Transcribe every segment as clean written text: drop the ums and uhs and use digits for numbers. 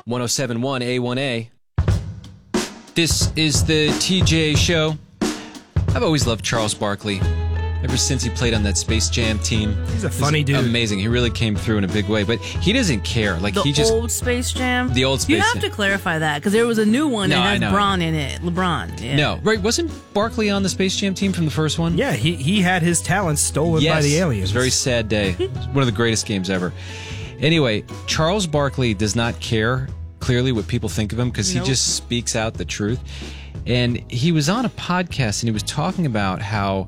1071 A1A. This is the TJ Show. I've always loved Charles Barkley. Ever since he played on that Space Jam team. He's a funny dude. Amazing. He really came through in a big way. But he doesn't care. Like The old Space Jam? The old Space You have Jam. to clarify that, because there was a new one that has Bron in it. LeBron. Yeah. No. Right, wasn't Barkley on the Space Jam team from the first one? Yeah, he had his talents stolen by the aliens. It was a very sad day. It was one of the greatest games ever. Anyway, Charles Barkley does not care, clearly, what people think of him, because he just speaks out the truth. And he was on a podcast, and he was talking about how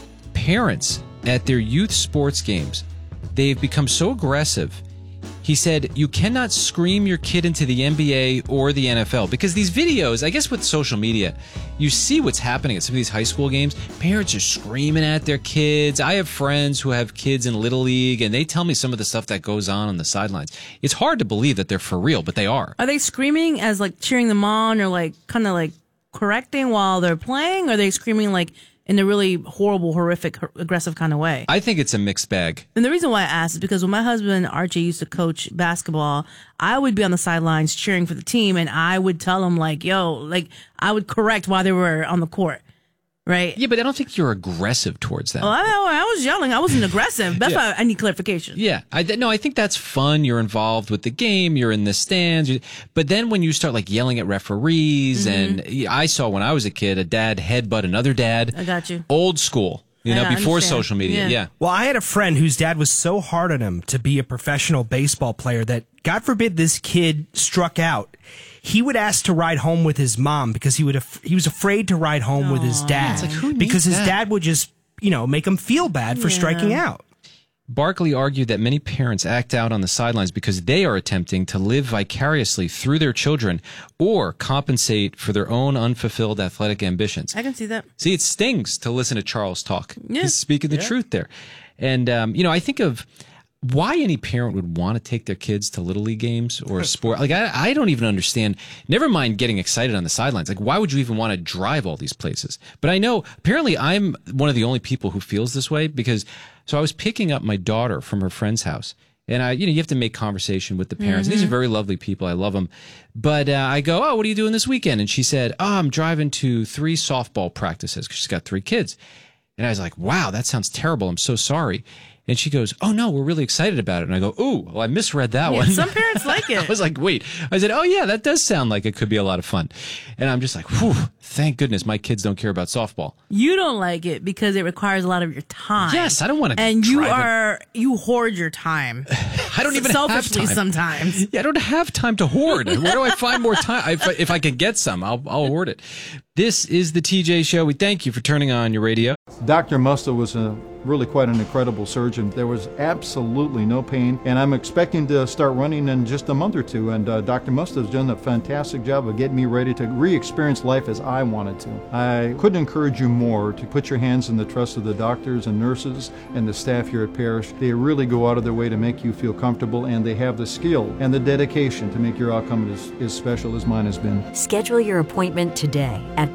parents at their youth sports games, they've become so aggressive. He said, you cannot scream your kid into the NBA or the NFL, because these videos, I guess with social media, you see what's happening at some of these high school games. Parents are screaming at their kids. I have friends who have kids in Little League, and they tell me some of the stuff that goes on the sidelines. It's hard to believe that they're for real, but they are. Are they screaming as like cheering them on, or like kind of like correcting while they're playing? Or are they screaming like in a really horrible, horrific, aggressive kind of way? I think it's a mixed bag. And the reason why I asked is because when my husband, Archie, used to coach basketball, I would be on the sidelines cheering for the team, and I would tell him, like, yo, like, I would correct while they were on the court, right? Yeah, but I don't think you're aggressive towards them. Oh, I was yelling. I wasn't aggressive. That's why I need clarification. Yeah. I think that's fun. You're involved with the game. You're in the stands. But then when you start like yelling at referees, and I saw when I was a kid, a dad headbutt another dad. I got you. Old school, before social media. Yeah. Well, I had a friend whose dad was so hard on him to be a professional baseball player that, God forbid, this kid struck out. He would ask to ride home with his mom because he was afraid to ride home with his dad, It's like, who needs because his that? dad would just, make him feel bad for striking out. Barkley argued that many parents act out on the sidelines because they are attempting to live vicariously through their children or compensate for their own unfulfilled athletic ambitions. I can see that. See, it stings to listen to Charles talk. Yeah. He's speaking the truth there. And, I think of why any parent would want to take their kids to Little League games or a sport. Like, I don't even understand. Never mind getting excited on the sidelines. Like, why would you even want to drive all these places? But I know, apparently, I'm one of the only people who feels this way because, so I was picking up my daughter from her friend's house. And you have to make conversation with the parents. These are very lovely people. I love them. But I go, oh, what are you doing this weekend? And she said, oh, I'm driving to 3 softball practices because she's got 3 kids. And I was like, wow, that sounds terrible. I'm so sorry. And she goes, oh, no, we're really excited about it. And I go, ooh, well, I misread that one. Some parents like it. I was like, wait. I said, oh, yeah, that does sound like it could be a lot of fun. And I'm just like, whew, thank goodness my kids don't care about softball. You don't like it because it requires a lot of your time. Yes, I don't want to And drive you hoard your time. I don't even have time. Selfishly sometimes. Yeah, I don't have time to hoard. Where do I find more time? If I could get some, I'll hoard it. This is the TJ Show. We thank you for turning on your radio. Dr. Musta was really quite an incredible surgeon. There was absolutely no pain, and I'm expecting to start running in just a month or two, and Dr. Musta has done a fantastic job of getting me ready to re-experience life as I wanted to. I couldn't encourage you more to put your hands in the trust of the doctors and nurses and the staff here at Parrish. They really go out of their way to make you feel comfortable, and they have the skill and the dedication to make your outcome as special as mine has been. Schedule your appointment today at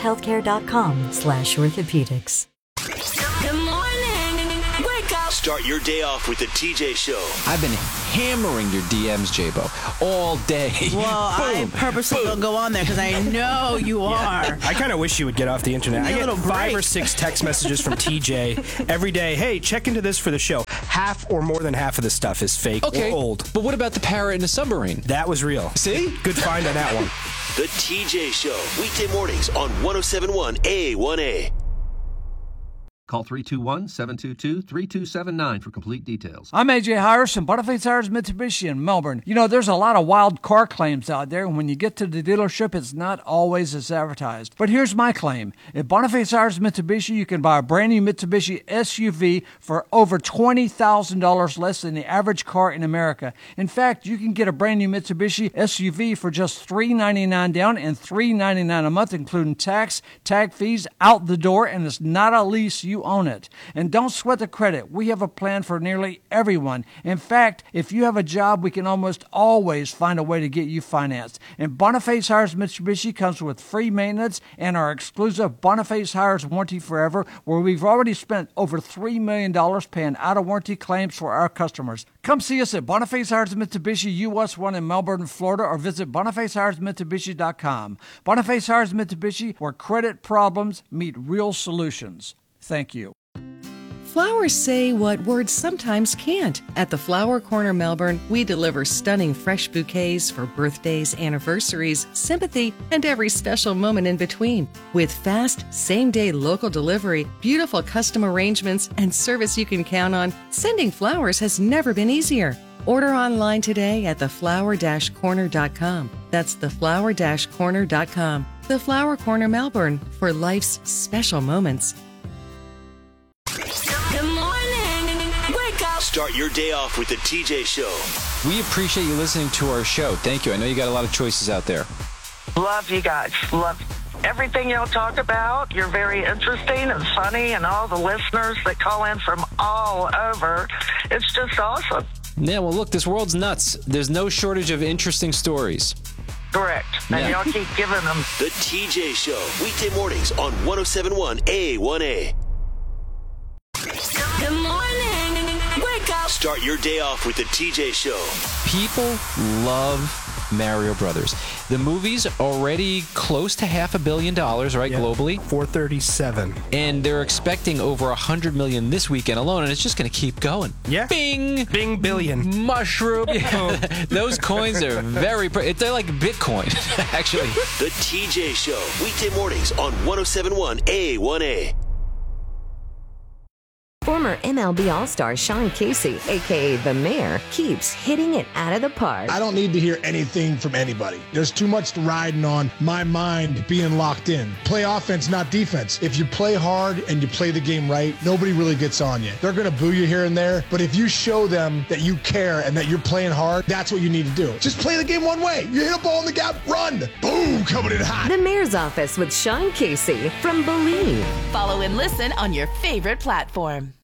parrishhealthcare.com/orthopedics. Good morning. Wake up. Start your day off with the TJ Show. I've been hammering your DMs, J-Bo, all day. Well, I purposely don't go on there because I know you are. I kind of wish you would get off the internet. I get 5 or 6 text messages from TJ every day. Hey, check into this for the show. Half or more than half of the stuff is fake or old. But what about the parrot in the submarine? That was real. See? Good find on that one. The TJ Show. Weekday mornings on 1071 A1A. Call 321-722-3279 for complete details. I'm A.J. Harrison, Boniface Tires Mitsubishi in Melbourne. You know, there's a lot of wild car claims out there, and when you get to the dealership, it's not always as advertised. But here's my claim. At Boniface Tires Mitsubishi, you can buy a brand new Mitsubishi SUV for over $20,000 less than the average car in America. In fact, you can get a brand new Mitsubishi SUV for just $399 down and $399 a month, including tax, tag fees, out the door, and it's not a lease you you own it. And don't sweat the credit. We have a plan for nearly everyone. In fact, if you have a job, we can almost always find a way to get you financed. And Boniface Hires Mitsubishi comes with free maintenance and our exclusive Boniface Hires Warranty Forever, where we've already spent over $3 million paying out-of-warranty claims for our customers. Come see us at Boniface Hires Mitsubishi US 1 in Melbourne, Florida, or visit BonifaceHiresMitsubishi.com. Boniface Hires Mitsubishi, where credit problems meet real solutions. Thank you. Flowers say what words sometimes can't. At the Flower Corner Melbourne, we deliver stunning fresh bouquets for birthdays, anniversaries, sympathy, and every special moment in between. With fast, same-day local delivery, beautiful custom arrangements, and service you can count on, sending flowers has never been easier. Order online today at theflower-corner.com. That's theflower-corner.com. The Flower Corner Melbourne, for life's special moments. Good morning. Wake up. Start your day off with the TJ Show. We appreciate you listening to our show. Thank you. I know you got a lot of choices out there. Love you guys. Love everything y'all talk about. You're very interesting and funny, and all the listeners that call in from all over. It's just awesome. Yeah, well, look, this world's nuts. There's no shortage of interesting stories. Correct. And y'all keep giving them. The TJ Show, weekday mornings on 107.1 A1A. Good morning. Wake up. Start your day off with the TJ Show. People love Mario Brothers. The movie's already close to $500 million, right, globally? 437. And they're expecting over 100 million this weekend alone, and it's just going to keep going. Yeah. Bing! Bing billion. Mushroom. Those coins are they're like Bitcoin, actually. The TJ Show, weekday mornings on 107.1 A1A. Former MLB All-Star Sean Casey, a.k.a. The Mayor, keeps hitting it out of the park. I don't need to hear anything from anybody. There's too much riding on my mind being locked in. Play offense, not defense. If you play hard and you play the game right, nobody really gets on you. They're going to boo you here and there, but if you show them that you care and that you're playing hard, that's what you need to do. Just play the game one way. You hit a ball in the gap, run. Boom, coming in hot. The Mayor's Office with Sean Casey from Believe. Follow and listen on your favorite platform.